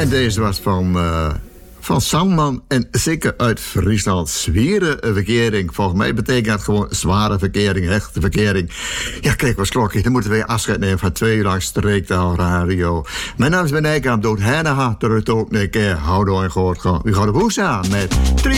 En deze was van Sandman en zeker uit Friesland. Zware verkering. Volgens mij betekent dat gewoon zware verkering, hechte verkering. Ja, kijk, wat klokje. Dan moeten we afscheid nemen van 2 uur lang Streektaal Radio. Mijn naam is Ben Eikamp. Dood Henneha. Terug ook een keer. Houden we in gehoord. U gaat de boes aan met